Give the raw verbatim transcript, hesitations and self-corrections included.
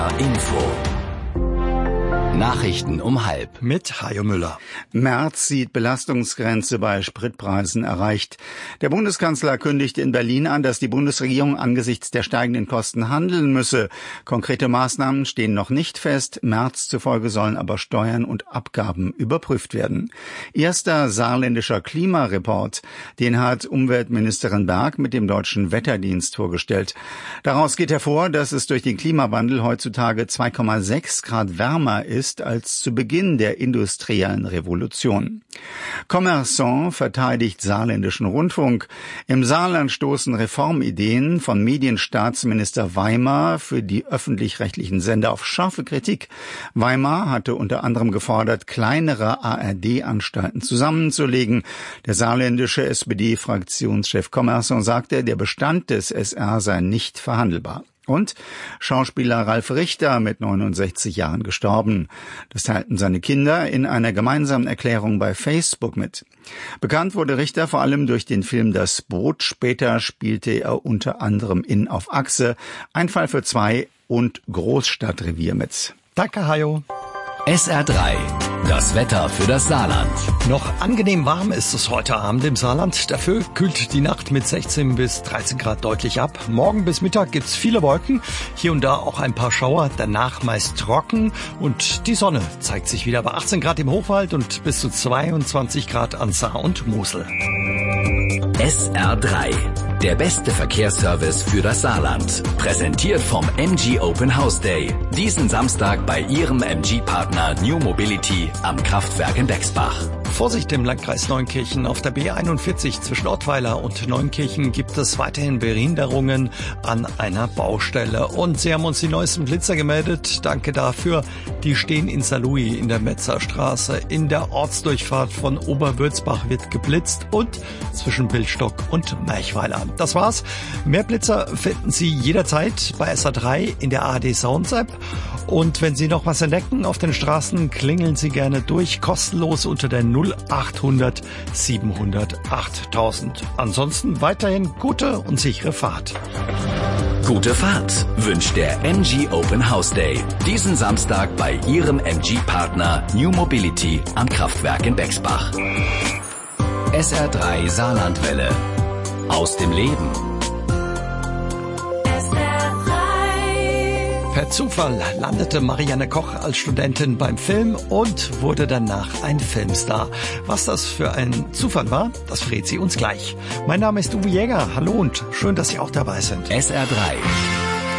Info. Nachrichten um halb. Mit Hajo Müller. Merz sieht Belastungsgrenze bei Spritpreisen erreicht. Der Bundeskanzler kündigt in Berlin an, dass die Bundesregierung angesichts der steigenden Kosten handeln müsse. Konkrete Maßnahmen stehen noch nicht fest. Merz zufolge sollen aber Steuern und Abgaben überprüft werden. Erster saarländischer Klimareport. Den hat Umweltministerin Berg mit dem Deutschen Wetterdienst vorgestellt. Daraus geht hervor, dass es durch den Klimawandel heutzutage zwei Komma sechs Grad wärmer ist als zu Beginn der industriellen Revolution. Commerçant verteidigt saarländischen Rundfunk. Im Saarland stoßen Reformideen von Medienstaatsminister Weimar für die öffentlich-rechtlichen Sender auf scharfe Kritik. Weimar hatte unter anderem gefordert, kleinere A R D-Anstalten zusammenzulegen. Der saarländische S P D-Fraktionschef Commerçant sagte, der Bestand des S R sei nicht verhandelbar. Und Schauspieler Ralf Richter mit neunundsechzig Jahren gestorben. Das teilten seine Kinder in einer gemeinsamen Erklärung bei Facebook mit. Bekannt wurde Richter vor allem durch den Film Das Boot. Später spielte er unter anderem in Auf Achse, Ein Fall für zwei und Großstadtrevier mit. Danke, Hajo. S R drei. Das Wetter für das Saarland. Noch angenehm warm ist es heute Abend im Saarland. Dafür kühlt die Nacht mit sechzehn bis dreizehn Grad deutlich ab. Morgen bis Mittag gibt's viele Wolken, hier und da auch ein paar Schauer, danach meist trocken und die Sonne zeigt sich wieder bei achtzehn Grad im Hochwald und bis zu zweiundzwanzig Grad an Saar und Mosel. S R drei. Der beste Verkehrsservice für das Saarland. Präsentiert vom M G Open House Day. Diesen Samstag bei Ihrem M G-Partner New Mobility am Kraftwerk in Bexbach. Vorsicht im Landkreis Neunkirchen. Auf der B einundvierzig zwischen Ottweiler und Neunkirchen gibt es weiterhin Behinderungen an einer Baustelle. Und Sie haben uns die neuesten Blitzer gemeldet. Danke dafür. Die stehen in Saarlouis in der Metzerstraße. In der Ortsdurchfahrt von Oberwürzbach wird geblitzt und zwischen Bildstock und Merchweiler. Das war's. Mehr Blitzer finden Sie jederzeit bei S R drei in der A R D Sounds App. Und wenn Sie noch was entdecken auf den Straßen, klingeln Sie gerne durch, kostenlos unter der null achthundert siebenhundert achttausend. Ansonsten weiterhin gute und sichere Fahrt. Gute Fahrt wünscht der M G Open House Day. Diesen Samstag bei Ihrem M G-Partner New Mobility am Kraftwerk in Bexbach. S R drei Saarlandwelle. Aus dem Leben. Per Zufall landete Marianne Koch als Studentin beim Film und wurde danach ein Filmstar. Was das für ein Zufall war, das verrät sie uns gleich. Mein Name ist Uwe Jäger. Hallo und schön, dass Sie auch dabei sind. S R drei.